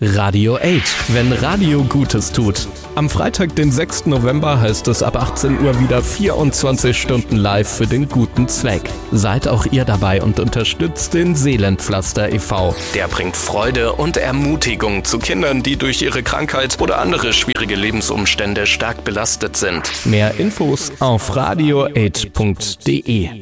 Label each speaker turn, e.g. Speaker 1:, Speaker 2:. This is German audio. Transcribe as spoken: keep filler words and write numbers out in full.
Speaker 1: Radio acht, wenn Radio Gutes tut. Am Freitag, den sechsten November, heißt es ab achtzehn Uhr wieder vierundzwanzig Stunden live für den guten Zweck. Seid auch ihr dabei und unterstützt den Seelenpflaster e V. Der bringt Freude und Ermutigung zu Kindern, die durch ihre Krankheit oder andere schwierige Lebensumstände stark belastet sind. Mehr Infos auf radio acht punkt de.